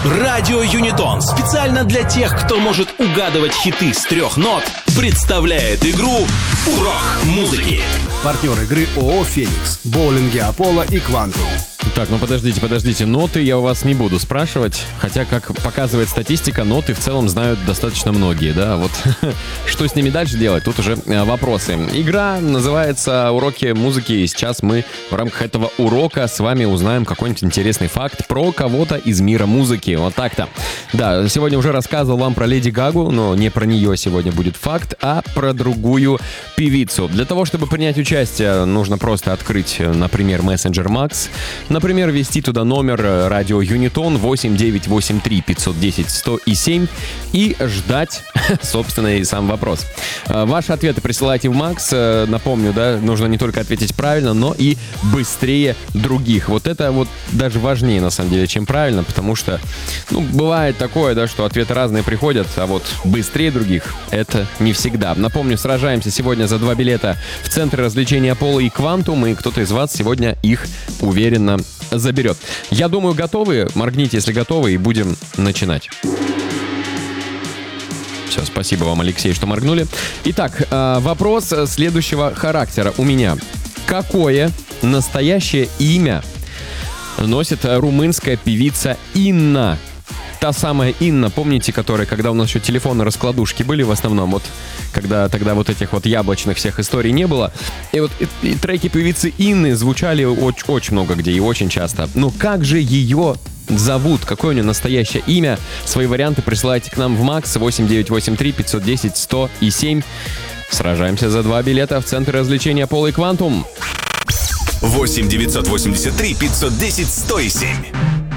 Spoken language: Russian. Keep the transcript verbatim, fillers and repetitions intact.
Радио Юнитон специально для тех, кто может угадывать хиты с трех нот, представляет игру «Урок музыки». Партнер игры ООО «Феникс», боулинги «Аполло» и «Квантум». Так, ну подождите, подождите, ноты я у вас не буду спрашивать, хотя, как показывает статистика, ноты в целом знают достаточно многие, да, вот что с ними дальше делать, тут уже вопросы. Игра называется «Уроки музыки», и сейчас мы в рамках этого урока с вами узнаем какой-нибудь интересный факт про кого-то из мира музыки, вот так-то. Да, сегодня уже рассказывал вам про Леди Гагу, но не про нее сегодня будет факт, а про другую певицу. Для того, чтобы принять участие, нужно просто открыть, например, мессенджер Макс, например, ввести туда номер радио Юнитон восемь девятьсот восемьдесят три пятьсот десять сто семь и ждать, собственно, и сам вопрос. Ваши ответы присылайте в Макс. Напомню, да, нужно не только ответить правильно, но и быстрее других. Вот это вот даже важнее, на самом деле, чем правильно, потому что, ну, бывает такое, да, что ответы разные приходят, а вот быстрее других — это не всегда. Напомню, сражаемся сегодня за два билета в центре развлечения «Аполло» и «Квантум», и кто-то из вас сегодня их уверенно заберет. Я думаю, готовы? Моргните, если готовы, и будем начинать. Все, спасибо вам, Алексей, что моргнули. Итак, вопрос следующего характера у меня. Какое настоящее имя носит румынская певица Инна? Та самая Инна, помните, которая, когда у нас еще телефоны-раскладушки были в основном, вот, когда тогда вот этих вот яблочных всех историй не было. И вот и, и треки певицы Инны звучали очень, очень много где и очень часто. Но как же ее зовут? Какое у нее настоящее имя? Свои варианты присылайте к нам в Макс восемь девятьсот восемьдесят три пятьсот десять сто семь. Сражаемся за два билета в центр развлечения «Аполло» и «Квантум». восемь девятьсот восемьдесят три пятьсот десять сто семь.